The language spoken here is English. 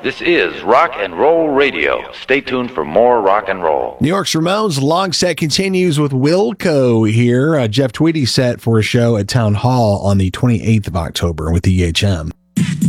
This is Rock and Roll Radio. Stay tuned for more rock and roll. New York's Ramones long set continues with Wilco here. Jeff Tweedy set for a show at Town Hall on the 28th of October with EHM.